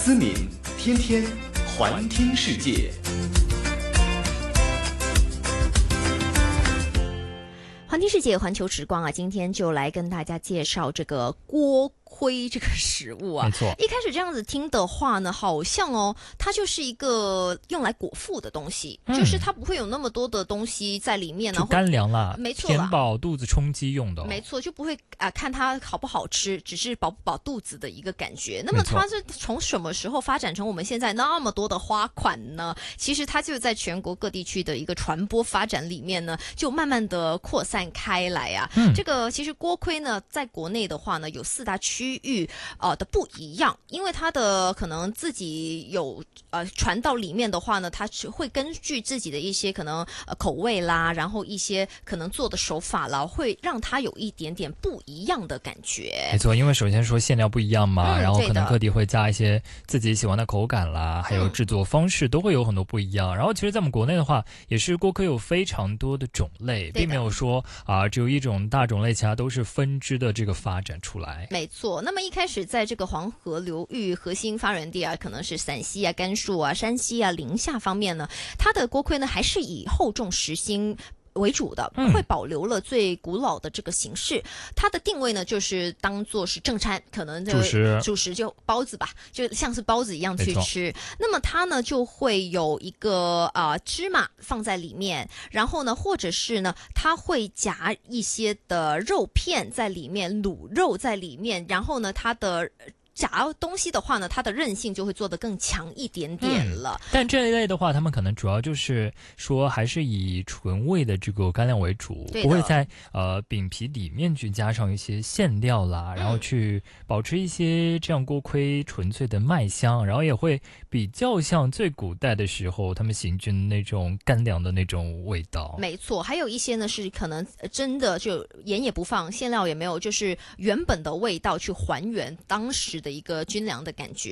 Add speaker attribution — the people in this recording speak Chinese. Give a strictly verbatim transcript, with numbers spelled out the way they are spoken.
Speaker 1: 思敏，天天环听世界。
Speaker 2: 环听世界，环球时光啊，今天就来跟大家介绍这个锅盔这个食物啊。
Speaker 3: 没错，
Speaker 2: 一开始这样子听的话呢，好像哦，它就是一个用来果腹的东西，嗯、就是它不会有那么多的东西在里面呢，
Speaker 3: 就干粮啦，
Speaker 2: 没错，
Speaker 3: 填饱肚子充饥用的、哦，
Speaker 2: 没错，就不会啊、呃、看它好不好吃，只是饱不饱肚子的一个感觉。那么它是从什么时候发展成我们现在那么多的花款呢？其实它就在全国各地区的一个传播发展里面呢，就慢慢的扩散开来啊。嗯、这个其实锅盔呢，在国内的话呢，有四大区域呃的不一样，因为它的可能自己有呃传到里面的话呢，它会根据自己的一些可能呃口味啦，然后一些可能做的手法啦，会让它有一点点不一样的感觉。
Speaker 3: 没错，因为首先说馅料不一样嘛，嗯、然后可能各地会加一些自己喜欢的口感啦，还有制作方式都会有很多不一样。嗯、然后其实在我们国内的话，也是锅盔有非常多的种类，并没有说啊、呃、只有一种大种类，其他都是分支的这个发展出来。
Speaker 2: 没错，那么一开始在这个黄河流域核心发源地啊，可能是陕西啊、甘肃啊、山西啊、宁夏方面呢，它的锅盔呢还是以厚重实心为主的，会保留了最古老的这个形式。嗯、它的定位呢，就是当做是正餐，可能
Speaker 3: 主食，
Speaker 2: 主食就包子吧，就像是包子一样去吃。那么它呢，就会有一个呃芝麻放在里面，然后呢，或者是呢，它会夹一些的肉片在里面，卤肉在里面，然后呢，它的夹东西的话呢，它的韧性就会做得更强一点点了。
Speaker 3: 嗯、但这一类的话，他们可能主要就是说，还是以纯味的这个干粮为主，不会在呃饼皮里面去加上一些馅料啦，然后去保持一些这样锅盔纯粹的麦香，然后也会比较像最古代的时候他们行军那种干粮的那种味道。
Speaker 2: 没错，还有一些呢是可能真的就盐也不放，馅料也没有，就是原本的味道去还原当时的一个军粮的感觉。